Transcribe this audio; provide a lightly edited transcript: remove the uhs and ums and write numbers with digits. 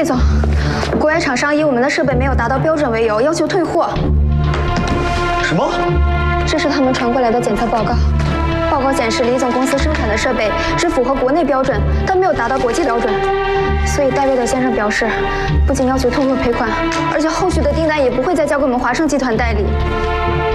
厉总，国外厂商以我们的设备没有达到标准为由，要求退货。 什么？ 这是他们传过来的检测报告。报告显示，李总公司生产的设备只符合国内标准，但没有达到国际标准。所以戴瑞德先生表示，不仅要求退货赔款，而且后续的订单也不会再交给我们华盛集团代理。